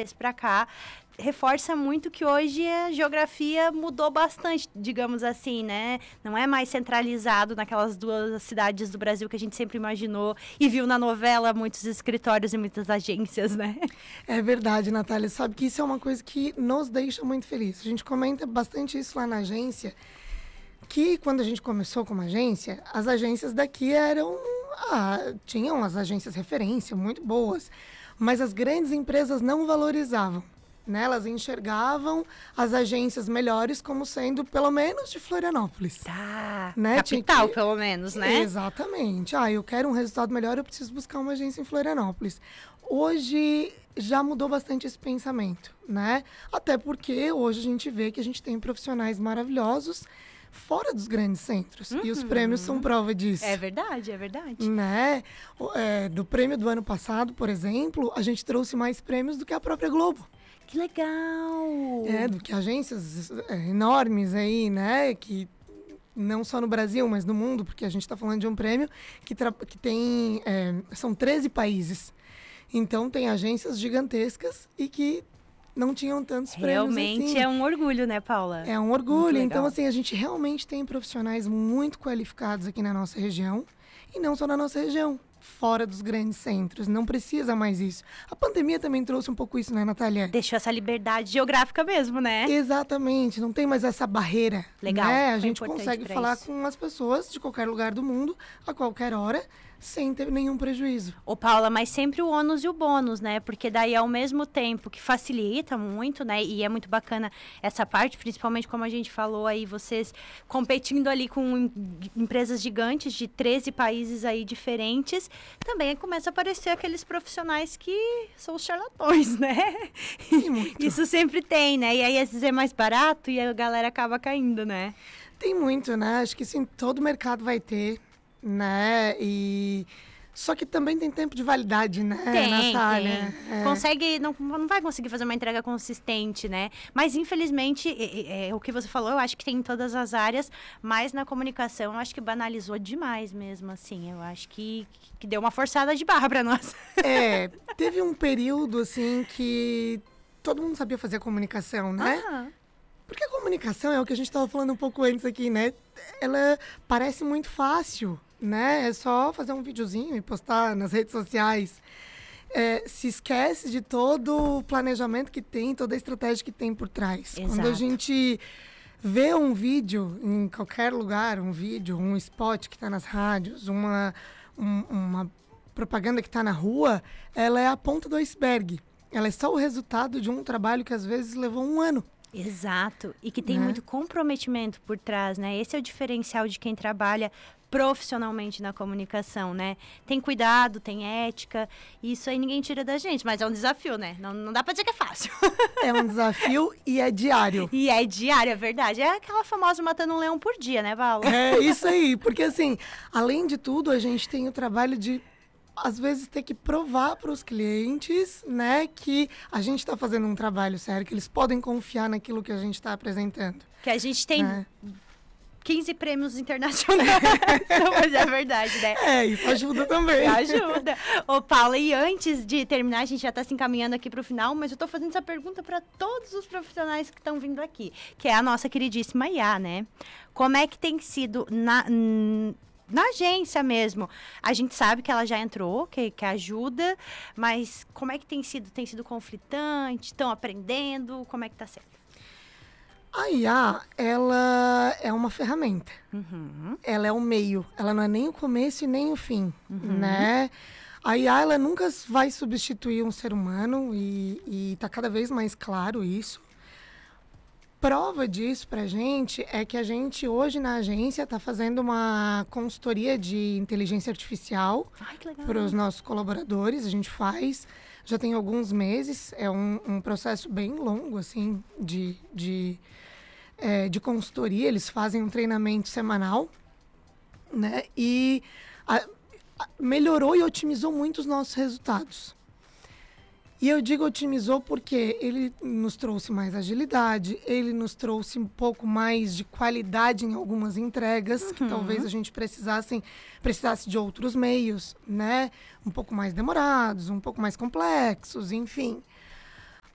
2010 para cá, reforça muito que hoje a geografia mudou bastante, digamos assim, né? Não é mais centralizado naquelas 2 cidades do Brasil que a gente sempre imaginou e viu na novela muitos escritórios e muitas agências, né? É verdade, Natália. Sabe que isso é uma coisa que nos deixa muito felizes. A gente comenta bastante isso lá na agência, que quando a gente começou como agência, as agências daqui tinham as agências referência, muito boas, mas as grandes empresas não valorizavam. Né? Elas enxergavam as agências melhores como sendo, pelo menos, de Florianópolis. Tá, né? Capital, pelo menos, né? Exatamente. Eu quero um resultado melhor, eu preciso buscar uma agência em Florianópolis. Hoje já mudou bastante esse pensamento, né? Até porque hoje a gente vê que a gente tem profissionais maravilhosos fora dos grandes centros. E os prêmios são prova disso. É verdade, é verdade. Né? Do prêmio do ano passado, por exemplo, a gente trouxe mais prêmios do que a própria Globo. Que legal! Do que agências enormes aí, né? Que não só no Brasil, mas no mundo, porque a gente está falando de um prêmio que tem... são 13 países. Então, tem agências gigantescas e que não tinham tantos prêmios assim. Realmente é um orgulho, né, Paula? É um orgulho. Então, assim, a gente realmente tem profissionais muito qualificados aqui na nossa região. E não só na nossa região, fora dos grandes centros. Não precisa mais isso. A pandemia também trouxe um pouco isso, né, Natália? Deixou essa liberdade geográfica mesmo, né? Exatamente. Não tem mais essa barreira. Legal. Né? A gente consegue falar com as pessoas de qualquer lugar do mundo, a qualquer hora, sem ter nenhum prejuízo. Ô, Paula, mas sempre o ônus e o bônus, né? Porque daí, ao mesmo tempo que facilita muito, né? E é muito bacana essa parte, principalmente como a gente falou aí, vocês competindo ali com empresas gigantes de 13 países aí diferentes, também começa a aparecer aqueles profissionais que são os charlatões, né? Isso sempre tem, né? E aí, às vezes, é mais barato e a galera acaba caindo, né? Tem muito, né? Acho que sim, todo mercado vai ter, né? Só que também tem tempo de validade, né, Natália? Consegue, não vai conseguir fazer uma entrega consistente, né? Mas, infelizmente, o que você falou, eu acho que tem em todas as áreas, mas na comunicação, eu acho que banalizou demais mesmo, assim. Eu acho que deu uma forçada de barra pra nós. Teve um período, assim, que todo mundo sabia fazer comunicação, né? Porque a comunicação é o que a gente estava falando um pouco antes aqui, né? Ela parece muito fácil, né? É só fazer um videozinho e postar nas redes sociais. Se esquece de todo o planejamento que tem, toda a estratégia que tem por trás. Exato. Quando a gente vê um vídeo em qualquer lugar, um spot que está nas rádios, uma propaganda que está na rua, ela é a ponta do iceberg. Ela é só o resultado de um trabalho que às vezes levou 1 ano. Exato, e que tem muito comprometimento por trás, né? Esse é o diferencial de quem trabalha profissionalmente na comunicação, né? Tem cuidado, tem ética, isso aí ninguém tira da gente, mas é um desafio, né? Não dá pra dizer que é fácil. É um desafio e é diário. E é diário, é verdade. É aquela famosa matando um leão por dia, né, Val? É isso aí, porque assim, além de tudo, a gente tem o trabalho de às vezes ter que provar para os clientes, né, que a gente está fazendo um trabalho sério, que eles podem confiar naquilo que a gente está apresentando. Que a gente tem 15 prêmios internacionais. Mas é verdade, né? Isso ajuda também. Ajuda. Ô, Paula, e antes de terminar, a gente já está se encaminhando aqui para o final, mas eu estou fazendo essa pergunta para todos os profissionais que estão vindo aqui, que é a nossa queridíssima Iá, né? Como é que tem sido na agência mesmo? A gente sabe que ela já entrou, que ajuda, mas como é que tem sido? Tem sido conflitante? Estão aprendendo? Como é que está sendo? A IA, ela é uma ferramenta. Ela é o meio. Ela não é nem o começo e nem o fim, né? A IA, ela nunca vai substituir um ser humano e tá cada vez mais claro isso. Prova disso pra gente é que a gente hoje na agência está fazendo uma consultoria de inteligência artificial para os nossos colaboradores. A gente faz, já tem alguns meses, é um processo bem longo, assim, de consultoria. Eles fazem um treinamento semanal, né? E melhorou e otimizou muito os nossos resultados. E eu digo otimizou porque ele nos trouxe mais agilidade, ele nos trouxe um pouco mais de qualidade em algumas entregas, que talvez a gente precisasse de outros meios, né? Um pouco mais demorados, um pouco mais complexos, enfim.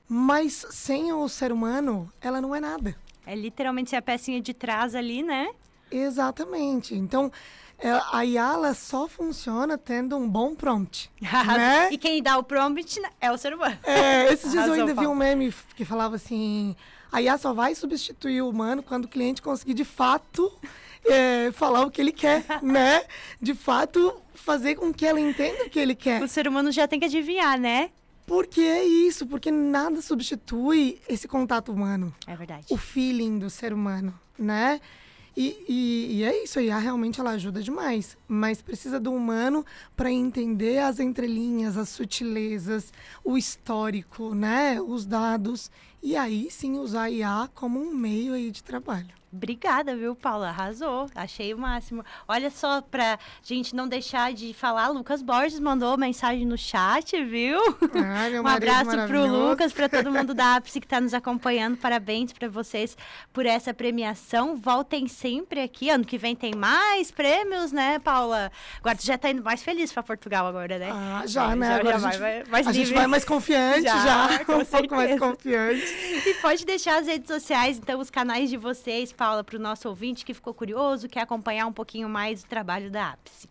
Mas sem o ser humano, ela não é nada. É literalmente ser a pecinha de trás ali, né? Exatamente. Então, a IA ela só funciona tendo um bom prompt, né? E quem dá o prompt é o ser humano. Esses dias eu ainda vi um meme que falava assim, a IA só vai substituir o humano quando o cliente conseguir de fato falar o que ele quer, né? De fato, fazer com que ela entenda o que ele quer. O ser humano já tem que adivinhar, né? Porque é isso, porque nada substitui esse contato humano. É verdade. O feeling do ser humano, né? E é isso, a IA realmente ela ajuda demais, mas precisa do humano para entender as entrelinhas, as sutilezas, o histórico, né? Os dados, e aí sim usar a IA como um meio aí de trabalho. Obrigada, viu, Paula? Arrasou. Achei o máximo. Olha só, pra gente não deixar de falar, Lucas Borges mandou mensagem no chat, viu? Um abraço pro Lucas, para todo mundo da Ápice que está nos acompanhando. Parabéns para vocês por essa premiação. Voltem sempre aqui. Ano que vem tem mais prêmios, né, Paula? Agora tu já está indo mais feliz para Portugal agora, né? Já, né? Agora a gente vai mais confiante já um pouco mais confiante. E pode deixar as redes sociais, então, os canais de vocês, Paula, para o nosso ouvinte que ficou curioso, quer acompanhar um pouquinho mais o trabalho da Ápice.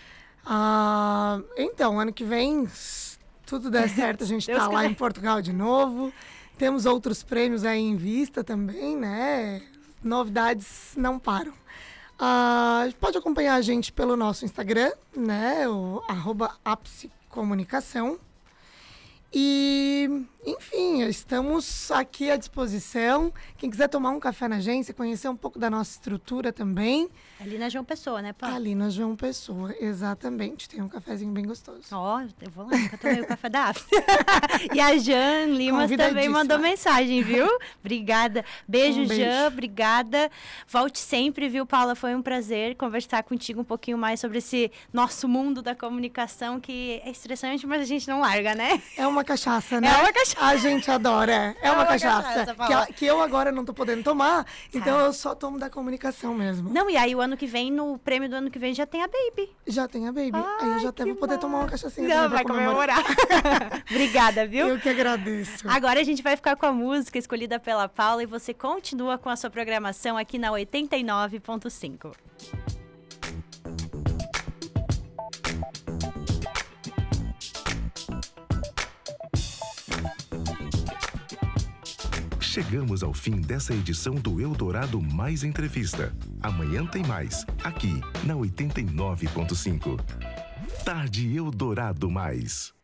Então, ano que vem, se tudo der certo, a gente está lá em Portugal de novo. Temos outros prêmios aí em vista também, né? Novidades não param. Pode acompanhar a gente pelo nosso Instagram, né? O @ápicecomunicação. E, enfim, estamos aqui à disposição. Quem quiser tomar um café na agência, conhecer um pouco da nossa estrutura também. Ali na João Pessoa, né, Paulo? Ali na João Pessoa, exatamente. Tem um cafezinho bem gostoso. Eu vou lá, nunca tomei o café da Ápice. E a Jan Limas também mandou mensagem, viu? Obrigada. Beijo, Jan, obrigada. Volte sempre, viu, Paula? Foi um prazer conversar contigo um pouquinho mais sobre esse nosso mundo da comunicação, que é estressante, mas a gente não larga, né? É uma cachaça, né? É uma cachaça. A gente adora. É uma cachaça que eu agora não tô podendo tomar, então eu só tomo da comunicação mesmo. Não, e aí o ano que vem, no prêmio do ano que vem, já tem a Baby. Já tem a Baby. Aí eu já até vou poder tomar uma cachaçinha. Não, vai comemorar. Obrigada, viu? Eu que agradeço. Agora a gente vai ficar com a música escolhida pela Paula e você continua com a sua programação aqui na 89.5. Chegamos ao fim dessa edição do Eldorado Mais Entrevista. Amanhã tem mais, aqui na 89.5. Tarde Eldorado Mais.